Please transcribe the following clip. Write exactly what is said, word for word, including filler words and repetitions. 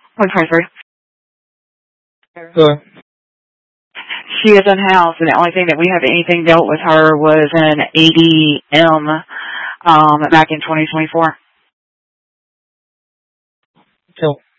twenty twenty-three. Good. She is unhoused, and the only thing that we have anything dealt with her was an A D M um, back in twenty twenty-four. Cool.